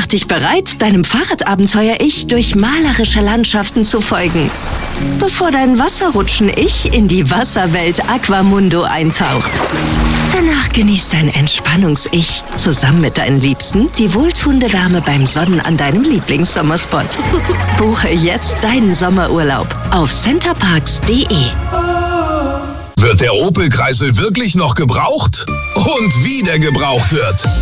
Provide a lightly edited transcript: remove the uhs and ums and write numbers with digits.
dich bereit, deinem Fahrradabenteuer-Ich durch malerische Landschaften zu folgen, bevor dein Wasserrutschen-Ich in die Wasserwelt Aquamundo eintaucht. Danach genießt dein Entspannungs-Ich zusammen mit deinen Liebsten die wohltuende Wärme beim Sonnen an deinem Lieblingssommerspot. Buche jetzt deinen Sommerurlaub auf centerparks.de. Wird der Opel Kreisel wirklich noch gebraucht? Und wie der gebraucht wird?